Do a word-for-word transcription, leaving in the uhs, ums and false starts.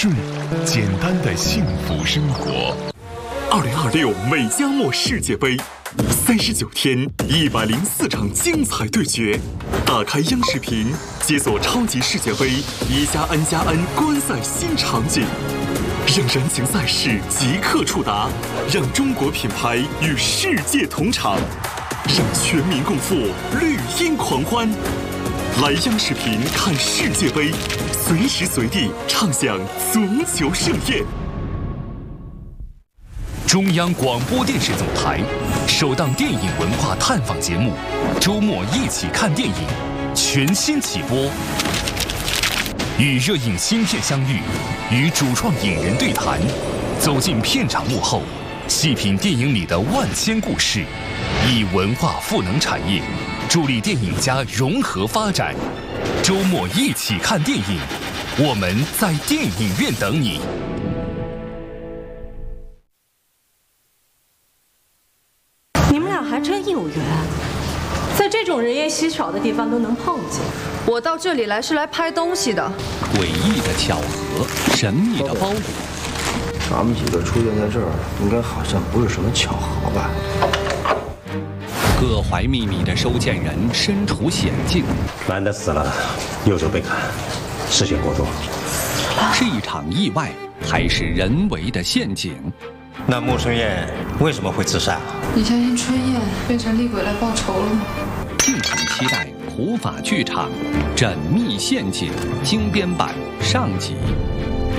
顺，简单的幸福生活。 二零二六美加墨世界杯，三十九天，一百零四场精彩对决。打开央视频，解锁超级世界杯一加 N 加 N 观赛新场景，让燃情赛事即刻触达，让中国品牌与世界同场，让全民共赴绿茵狂欢。来央视频看世界杯，随时随地畅享足球盛宴。 中央广播电视总台首档电影文化探访节目《周末一起看电影》全新起播，与热映新片相遇，与主创影人对谈，走进片场幕后，细品电影里的万千故事，以文化赋能产业，助力电影家融合发展。周末一起看电影，我们在电影院等你。 你们俩还真有缘，在这种人烟稀少的地方都能碰见。 我到这里来是来拍东西的。 诡异的巧合，神秘的包裹。 咱们几个出现在这儿，应该好像不是什么巧合吧？ 各怀秘密的收件人身处险境， 男的死了，右手被砍，失血过多。 是一场意外，还是人为的陷阱？ 那穆春燕为什么会自杀？ 你相信春燕变成厉鬼来报仇了吗？ 敬请期待普法剧场《缜密陷阱》精编版上集。